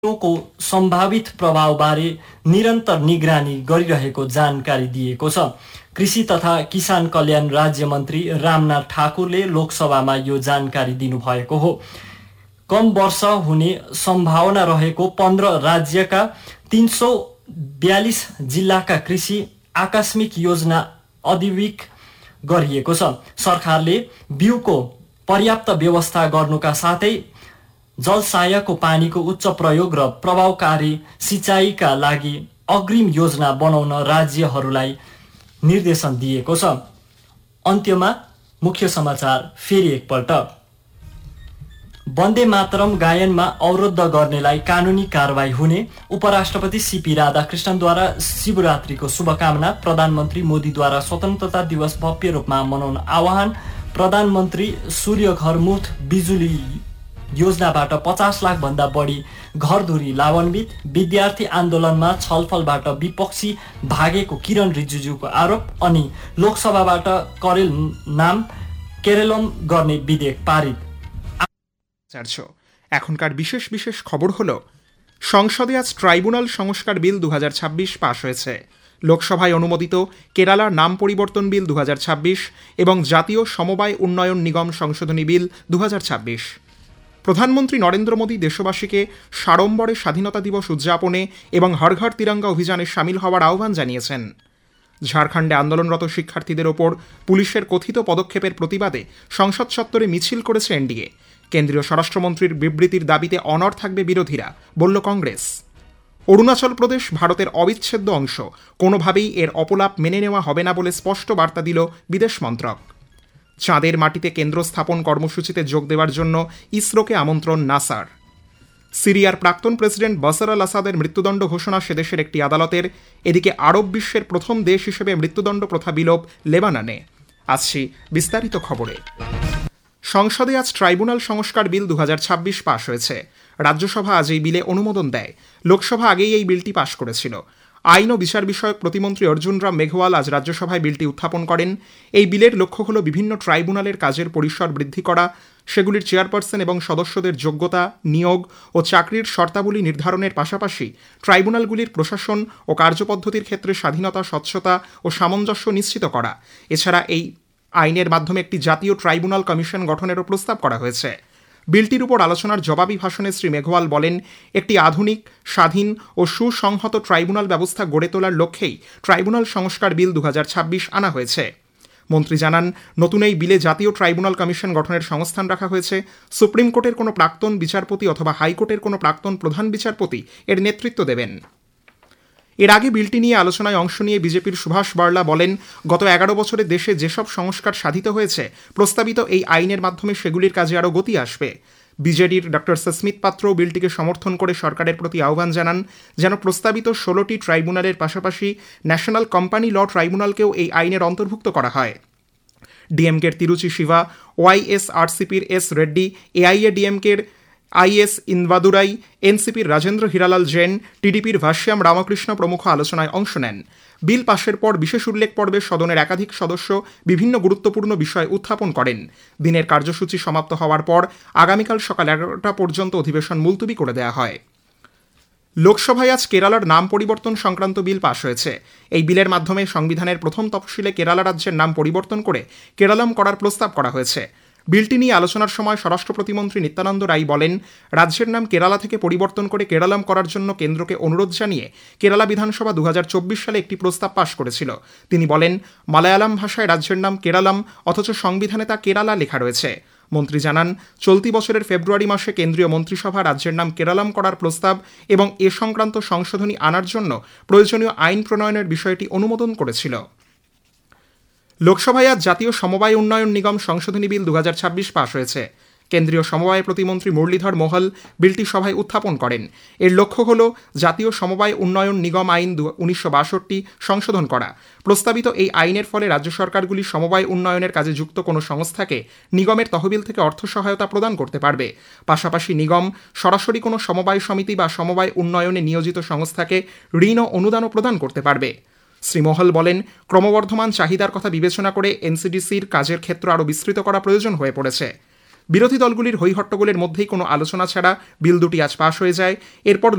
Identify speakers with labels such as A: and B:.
A: को सम्भावित प्रभावबारे निरन्तर निगरानी गरिरहेको जानकारी दिएको छ। कृषि तथा किसान कल्याण राज्य मन्त्री रामनाथ ठाकुरले लोकसभामा यो जानकारी दिनुभएको हो। कम वर्ष हुने सम्भावना रहेको 15 राज्यका 342 जिल्लाका कृषि आकस्मिक योजना अधिविक गरिएको छ। सरकारले बिउको पर्याप्त व्यवस्था गर्नुका साथै जलसायको पानीको उच्च प्रयोग र प्रभावकारी सिँचाइका लागि अग्रिम योजना बनाउन राज्यहरूलाई निर्देशन दिएको छ। अन्त्यमा मुख्य समाचार फेरि एकपल्ट। वन्दे मातरम गायनमा अवरुद्ध गर्नेलाई कानुनी कारवाही हुने, उपराष्ट्रपति सीपी राधाकृष्णनद्वारा शिवरात्रिको शुभकामना, प्रधानमन्त्री मोदीद्वारा स्वतन्त्रता दिवस भव्य रूपमा मनाउन आह्वान, प्रधानमन्त्री सूर्यघर मुफ्त बिजुली योजनाबाट 50 लाख भन्दा बढी घरधुरी लाभान्वित, विद्यार्थी आन्दोलनमा छलफलबाट विपक्षी भागेको किरण रिजिजुको आरोप, अनि लोकसभाबाट करेल नाम केरलम गर्ने विधेयक पारित।
B: এখনকার বিশেষ বিশেষ খবর হলো, সংসদে আজ ট্রাইব্যুনাল সংস্কার বিল 2026 পাশ হয়েছে। লোকসভায় অনুমোদিত কেরালার নাম পরিবর্তন বিল 2026 এবং জাতীয় সমবায় উন্নয়ন নিগম সংশোধনী বিল 2026। প্রধানমন্ত্রী নরেন্দ্র মোদী দেশবাসীকে সাড়ম্বরে স্বাধীনতা দিবস উদযাপনে এবং হর ঘর তিরঙ্গা অভিযানে সামিল হওয়ার আহ্বান জানিয়েছেন। ঝাড়খণ্ডে আন্দোলনরত শিক্ষার্থীদের ওপর পুলিশের কথিত পদক্ষেপের প্রতিবাদে সংসদ চত্বরে মিছিল করেছে এনডিএ। কেন্দ্রীয় স্বরাষ্ট্রমন্ত্রীর বিবৃতির দাবিতে অনড় থাকবে বিরোধীরা, বলল কংগ্রেস। অরুণাচল প্রদেশ ভারতের অবিচ্ছেদ্য অংশ, কোনোভাবেই এর অপলাপ মেনে নেওয়া হবে না বলে স্পষ্ট বার্তা দিল বিদেশ মন্ত্রক। চাঁদের মাটিতে কেন্দ্র স্থাপন কর্মসূচিতে যোগ দেওয়ার জন্য ইসরোকে আমন্ত্রণ নাসার। সিরিয়ার প্রাক্তন প্রেসিডেন্ট বাশার আল আসাদের মৃত্যুদণ্ড ঘোষণা সেদেশের একটি আদালতের। এদিকে আরব বিশ্বের প্রথম দেশ হিসেবে মৃত্যুদণ্ড প্রথা বিলোপ লেবাননে। আসছি বিস্তারিত খবরে। সংসদে আজ ট্রাইব্যুনাল সংস্কার বিল 2026 পাশ হয়েছে। রাজ্যসভা আজ এই বিলে অনুমোদন দেয়। লোকসভা আগেই এই বিলটি পাশ করেছিল। আইন ও বিচার বিষয়ক প্রতিমন্ত্রী অর্জুন রাম মেঘওয়াল আজ রাজ্যসভায় বিলটি উত্থাপন করেন। এই বিলের লক্ষ্য হল বিভিন্ন ট্রাইব্যুনালের কাজের পরিসর বৃদ্ধি করা, সেগুলির চেয়ারপারসন এবং সদস্যদের যোগ্যতা, নিয়োগ ও চাকরির শর্তাবলী নির্ধারণের পাশাপাশি ট্রাইব্যুনালগুলির প্রশাসন ও কার্যপদ্ধতির ক্ষেত্রে স্বাধীনতা, স্বচ্ছতা ও সামঞ্জস্য নিশ্চিত করা। এছাড়া এই আইনের মাধ্যমে একটি জাতীয় ট্রাইব্যুনাল কমিশন গঠনেরও প্রস্তাব করা হয়েছে। বিলটির উপর আলোচনার জবাবি ভাষণে শ্রী মেঘওয়াল বলেন, একটি আধুনিক, স্বাধীন ও সুসংহত ট্রাইব্যুনাল ব্যবস্থা গড়ে তোলার লক্ষ্যেই ট্রাইব্যুনাল সংস্কার বিল 2026 আনা হয়েছে। মন্ত্রী জানান, নতুন এই বিলে জাতীয় ট্রাইব্যুনাল কমিশন গঠনের সংস্থান রাখা হয়েছে। সুপ্রিম কোর্টের কোনো প্রাক্তন বিচারপতি অথবা হাইকোর্টের কোনো প্রাক্তন প্রধান বিচারপতি এর নেতৃত্ব দেবেন। এর আগে বিলটি নিয়ে আলোচনায় অংশ নিয়ে বিজেপির সুভাষ বার্লা বলেন, গত 11 বছরে দেশে যেসব সংস্কার সাধিত হয়েছে, প্রস্তাবিত এই আইনের মাধ্যমে সেগুলির কাজে আরও গতি আসবে। বিজেডির ডক্টর সস্মিত পাত্র বিলটিকে সমর্থন করে সরকারের প্রতি আহ্বান জানান যেন প্রস্তাবিত 16টি ট্রাইব্যুনালের পাশাপাশি ন্যাশনাল কোম্পানি ল ট্রাইব্যুনালকেও এই আইনের অন্তর্ভুক্ত করা হয়। ডিএমকের তিরুচি শিবা, ওয়াইএসআরসিপির এস রেড্ডি, এআইএডিএমকের আইএস ইনভাদুরাই, এনসিপির রাজেন্দ্র হিরালাল জৈন, টিডিপির ভাষ্যাম রামকৃষ্ণ প্রমুখ আলোচনায় অংশ নেন। বিল পাশের পর বিশেষ উল্লেখ পর্বে সদনের একাধিক সদস্য বিভিন্ন গুরুত্বপূর্ণ বিষয় উত্থাপন করেন। দিনের কার্যসূচি সমাপ্ত হওয়ার পর আগামীকাল সকাল 11টা পর্যন্ত অধিবেশন মুলতবি করে দেওয়া হয়। লোকসভায় আজ কেরালার নাম পরিবর্তন সংক্রান্ত বিল পাশ হয়েছে। এই বিলের মাধ্যমে সংবিধানের প্রথম তফসিলে কেরালা রাজ্যের নাম পরিবর্তন করে কেরালাম করার প্রস্তাব করা হয়েছে। বিলটি নিয়ে আলোচনার সময় স্বরাষ্ট্র প্রতিমন্ত্রী নিত্যানন্দ রায় বলেন, রাজ্যের নাম কেরালা থেকে পরিবর্তন করে কেরালাম করার জন্য কেন্দ্রকে অনুরোধ জানিয়ে কেরালা বিধানসভা 2024 সালে একটি প্রস্তাব পাশ করেছিল। তিনি বলেন, মালায়ালাম ভাষায় রাজ্যের নাম কেরালাম, অথচ সংবিধানে তা কেরালা লেখা রয়েছে। মন্ত্রী জানান, চলতি বছরের ফেব্রুয়ারি মাসে কেন্দ্রীয় মন্ত্রিসভা রাজ্যের নাম কেরালাম করার প্রস্তাব এবং এ সংক্রান্ত সংশোধনী আনার জন্য প্রয়োজনীয় আইন প্রণয়নের বিষয়টি অনুমোদন করেছিল। লোকসভায় আজ জাতীয় সমবায় উন্নয়ন নিগম সংশোধনী বিল 2026 পাশ হয়েছে। কেন্দ্রীয় সমবায় প্রতিমন্ত্রী মুরলীধর মোহল বিলটি সভায় উত্থাপন করেন। এর লক্ষ্য হল জাতীয় সমবায় উন্নয়ন নিগম আইন 1962 সংশোধন করা। প্রস্তাবিত এই আইনের ফলে রাজ্য সরকারগুলি সমবায় উন্নয়নের কাজে যুক্ত কোনো সংস্থাকে নিগমের তহবিল থেকে অর্থ সহায়তা প্রদান করতে পারবে। পাশাপাশি নিগম সরাসরি কোনো সমবায় সমিতি বা সমবায় উন্নয়নে নিয়োজিত সংস্থাকে ঋণ ও অনুদানও প্রদান করতে পারবে। শ্রী মোহল বলেন, ক্রমবর্ধমান চাহিদার কথা বিবেচনা করে এনসিডিসির কাজের ক্ষেত্র আরও বিস্তৃত করা প্রয়োজন হয়ে পড়েছে। বিরোধী দলগুলির হৈহট্টগোলের মধ্যেই কোনো আলোচনা ছাড়া বিল দুটি আজ পাশ হয়ে যায়। এরপর